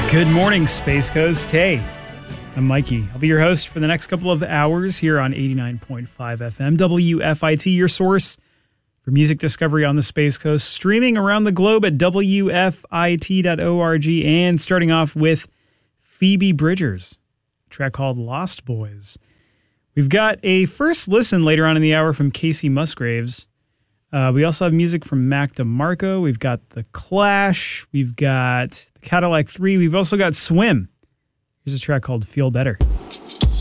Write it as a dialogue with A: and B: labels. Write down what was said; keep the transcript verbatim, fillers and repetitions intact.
A: Good morning, Space Coast. Hey, I'm Mikey. I'll be your host for the next couple of hours here on eighty-nine point five F M, W F I T, your source for music discovery on the Space Coast, streaming around the globe at W F I T dot org, and starting off with Phoebe Bridgers, a track called Lost Boys. We've got a first listen later on in the hour from Casey Musgraves. Uh, we also have music from Mac DeMarco. We've got The Clash. We've got the Cadillac three. We've also got Swim. Here's a track called Feel Better.